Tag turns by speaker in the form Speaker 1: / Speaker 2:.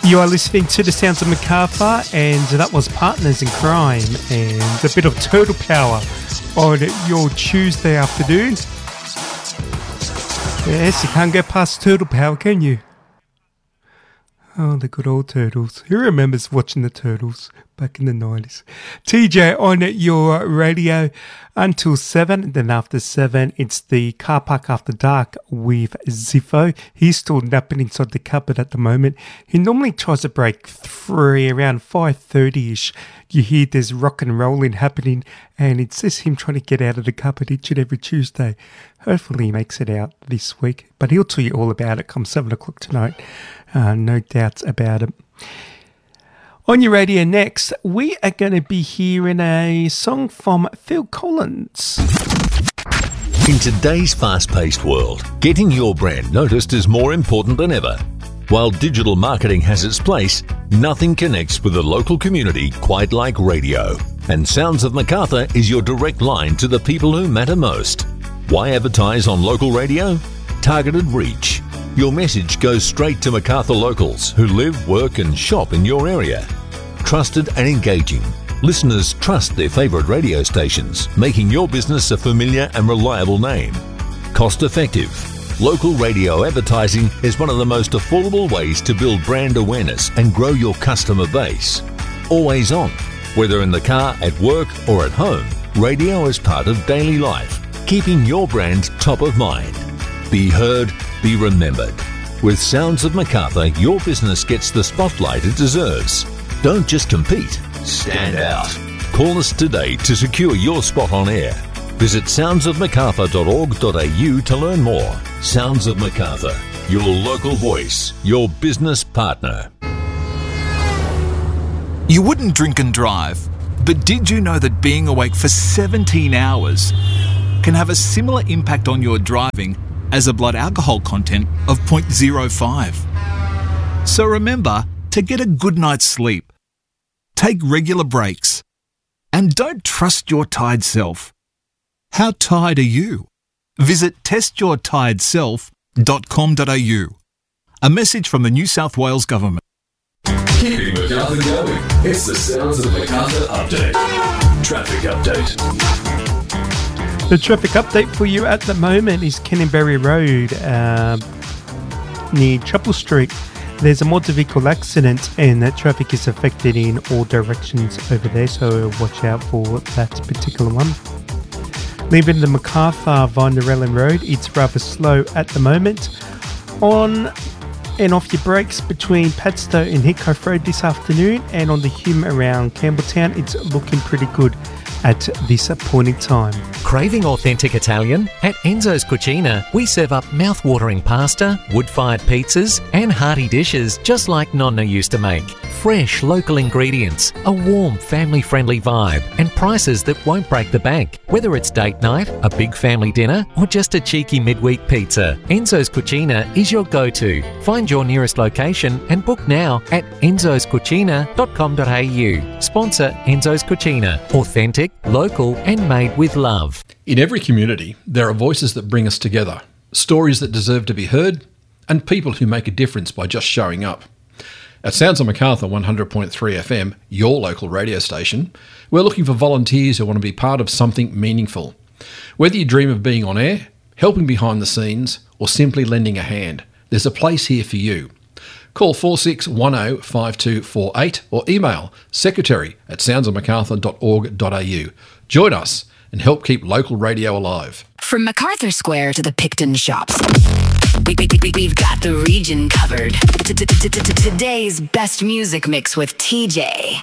Speaker 1: You are listening to the sounds of Macarthur, and that was Partners in Crime and a bit of Turtle Power on your Tuesday afternoon. Yes, you can't get past Turtle Power, can you? Oh, the good old Turtles. Who remembers watching the Turtles back in the 90s? TJ on your radio until 7. Then after 7, it's the Car Park After Dark with Ziffo. He's still napping inside the cupboard at the moment. He normally tries to break free around 5:30ish. You hear there's rock and rolling happening, and it's just him trying to get out of the cupboard each and every Tuesday. Hopefully he makes it out this week, but he'll tell you all about it come 7 o'clock tonight. No doubts about it. On your radio next, we are going to be hearing a song from Phil Collins.
Speaker 2: In today's fast-paced world, getting your brand noticed is more important than ever. While digital marketing has its place, nothing connects with the local community quite like radio. And Sounds of Macarthur is your direct line to the people who matter most. Why advertise on local radio? Targeted reach. Your message goes straight to Macarthur locals who live, work and shop in your area. Trusted and engaging. Listeners trust their favourite radio stations, making your business a familiar and reliable name. Cost effective. Local radio advertising is one of the most affordable ways to build brand awareness and grow your customer base. Always on. Whether in the car, at work or at home, radio is part of daily life, keeping your brand top of mind. Be heard, be remembered. With Sounds of Macarthur, your business gets the spotlight it deserves. Don't just compete, stand out. Call us today to secure your spot on air. Visit soundsofmacarthur.org.au to learn more. Sounds of Macarthur, your local voice, your business partner.
Speaker 3: You wouldn't drink and drive, but did you know that being awake for 17 hours can have a similar impact on your driving as a blood alcohol content of 0.05? So remember to get a good night's sleep. Take regular breaks. And don't trust your tired self. How tired are you? Visit testyourtiredself.com.au. A message from the New South Wales Government.
Speaker 4: Keeping Macarthur going. It's the Sounds of Macarthur update. Traffic update.
Speaker 1: The traffic update for you at the moment is Canterbury Road near Chapel Street. There's a motor vehicle accident and that traffic is affected in all directions over there, so watch out for that particular one. Leaving the Macarthur via Narellan Road, it's rather slow at the moment. On and off your brakes between Padstow and Hickcliffe Road this afternoon, and on the Hume around Campbelltown, it's looking pretty good at this point in time.
Speaker 5: Craving authentic Italian? At Enzo's Cucina, we serve up mouth-watering pasta, wood-fired pizzas and hearty dishes just like Nonna used to make. Fresh local ingredients, a warm family-friendly vibe and prices that won't break the bank. Whether it's date night, a big family dinner or just a cheeky midweek pizza, Enzo's Cucina is your go-to. Find your nearest location and book now at enzoscucina.com.au. Sponsor Enzo's Cucina. Authentic, local and made with love.
Speaker 6: In every community, there are voices that bring us together, stories that deserve to be heard, and people who make a difference by just showing up. At Sounds of Macarthur 100.3 FM, your local radio station, we're looking for volunteers who want to be part of something meaningful. Whether you dream of being on air, helping behind the scenes, or simply lending a hand, there's a place here for you. Call 46105248 or email secretary@soundsofmacarthur.org.au. Join us and help keep local radio alive.
Speaker 7: From MacArthur Square to the Picton Shops, we've got the region covered. Today's best music mix with TJ.